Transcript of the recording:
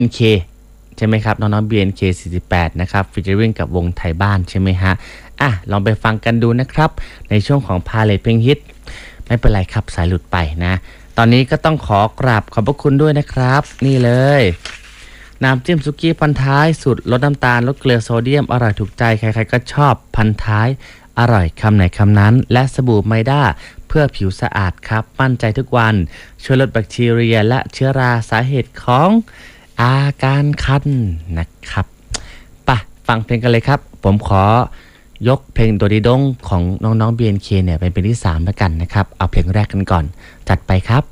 เคใช่ไหมครับน้องๆ BNK48นะครับฟีเจอริ่งกับวงไทยบ้านใช่ไหมฮะลองไปฟังกันดูนะครับในช่วงของพาเลทเพลงฮิตไม่เป็นไรครับสายหลุดไปนะตอนนี้ก็ต้องขอกราบขอบพระคุณด้วยนะครับนี่เลยน้ำจิ้มซุกี้พันท้ายสูตรลดน้ำตาลลดเกลือโซเดียมอร่อยถูกใจใครๆก็ชอบพันท้ายอร่อยคำไหนคำนั้นและสบู่ไมด้าเพื่อผิวสะอาดครับมั่นใจทุกวันช่วยลดแบคทีเรียและเชื้อราสาเหตุของอาการคันนะครับไปฟังเพลงกันเลยครับผมขอยกเพลงโดดีดงของน้องๆ BNK เนี่ยเป็นเพลงที่3แล้วกันนะครับเอาเพลงแรกกันก่อนจัดไปครับ